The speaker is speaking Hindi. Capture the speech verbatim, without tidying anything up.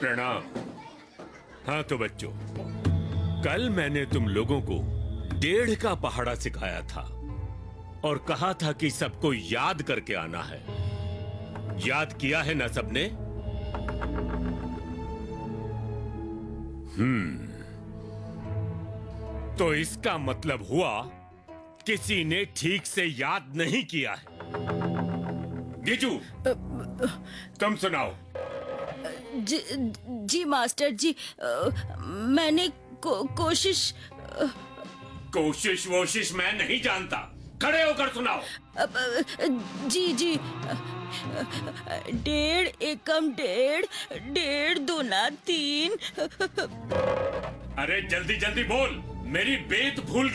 प्रणाम। हाँ तो बच्चों, कल मैंने तुम लोगों को डेढ़ का पहाड़ा सिखाया था और कहा था कि सबको याद करके आना है। याद किया है ना सबने? हम्म तो इसका मतलब हुआ किसी ने ठीक से याद नहीं किया है। गिजू, तुम सुनाओ। जी, जी मास्टर जी, आ, मैंने को, कोशिश आ, कोशिश वोशिश मैं नहीं जानता, खड़े होकर सुनाओ। आ, जी जी, डेढ़ एकम डेढ़, डेढ़ दूना तीन। अरे जल्दी जल्दी बोल, मेरी बेत भूल